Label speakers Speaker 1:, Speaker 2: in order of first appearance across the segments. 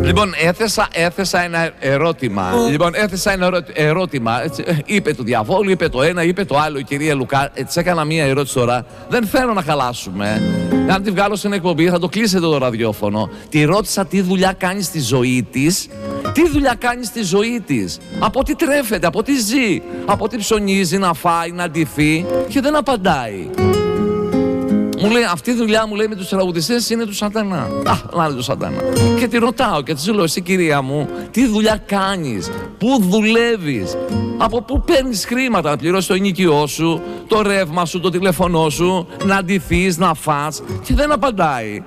Speaker 1: Λοιπόν, έθεσα ένα ερώτημα. Έτσι, είπε του διαβόλου, είπε το ένα, είπε το άλλο η κυρία Λουκά. Της έκανα μία ερώτηση τώρα. Δεν θέλω να χαλάσουμε. Αν τη βγάλω στην εκπομπή θα το κλείσετε το ραδιόφωνο. Τη ρώτησα τι δουλειά κάνει στη ζωή της. Τι δουλειά κάνει στη ζωή της. Από τι τρέφεται, από τι ζει. Από τι ψωνίζει να φάει, να ντυθεί. Και δεν απαντάει. Μου λέει, αυτή η δουλειά, μου λέει, με τους τραγουδιστές είναι του σατανά. Να είναι του σατανά. Και τη ρωτάω και της λέω, εσύ κυρία μου, τι δουλειά κάνεις, πού δουλεύεις, από πού παίρνεις χρήματα να πληρώσεις το ενοικιό σου, το ρεύμα σου, το τηλέφωνό σου, να ντυθείς, να φας. Και δεν απαντάει.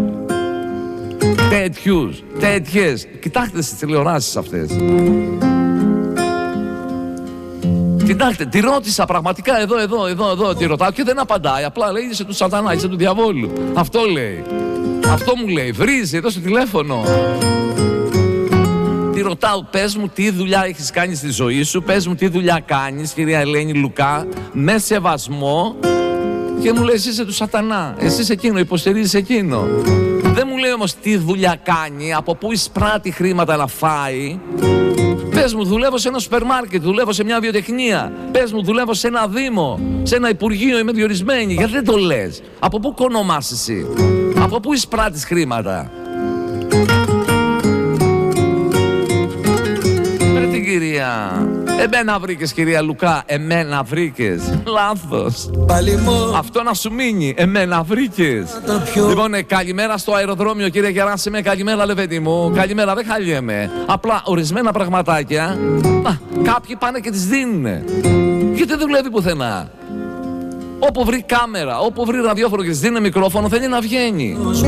Speaker 1: Τέτοιες. Κοιτάξτε στις τηλεοράσεις αυτές. Κοιτάξτε, τη ρώτησα πραγματικά εδώ, τη ρωτάω και δεν απαντάει. Απλά λέει είσαι του σατανά, είσαι του διαβόλου. Αυτό λέει. Αυτό μου λέει. Βρίζει εδώ στο τηλέφωνο. Τη ρωτάω, πες μου τι δουλειά έχεις κάνει στη ζωή σου, πες μου τι δουλειά κάνεις, κυρία Ελένη Λουκά, με σεβασμό. Και μου λέει, εσύ είσαι του σατανά. Εσύ είσαι εκείνο, υποστηρίζεις εκείνο. Δεν μου λέει όμως τι δουλειά κάνει, από πού εισπράττει χρήματα να φάει. Πες μου, δουλεύω σε ένα σούπερ μάρκετ, δουλεύω σε μια βιοτεχνία. Πες μου, δουλεύω σε ένα δήμο, σε ένα υπουργείο, είμαι διορισμένη. Γιατί δεν το λες? Από πού κονομάς εσύ? Από πού εισπράττεις χρήματα? Ρε την κυρία. Εμένα βρήκες, κυρία Λουκά, εμένα βρήκες. Λάθος. Αυτό να σου μείνει, εμένα βρήκες. Λοιπόν, καλημέρα στο αεροδρόμιο, κύριε Γεράσιμε, καλημέρα λεβέντη μου. Καλημέρα, δεν χαλιέμαι. Απλά ορισμένα πραγματάκια, κάποιοι πάνε και τις δίνουνε. Γιατί δεν δουλεύει πουθενά. Όπου βρει κάμερα, όπου βρει ραδιόφωνο και της δίνει μικρόφωνο, θέλει να βγαίνει.